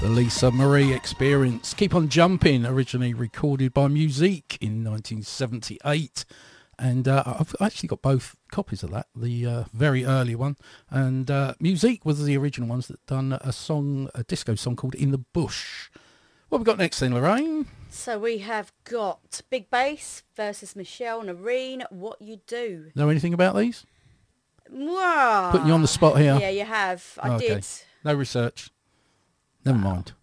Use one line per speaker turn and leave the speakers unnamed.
The Lisa Marie Experience. Keep on Jumping, originally recorded by Musique in 1978. And I've actually got both copies of that, the very early one. And Musique was the original ones that done a disco song called In the Bush. What have we got next then, Lorraine?
So we have got Big Bass versus Michelle Nareen, What You Do.
Know anything about these?
Wow.
Putting you on the spot here.
Yeah, you have. I did.
No research. Never mind.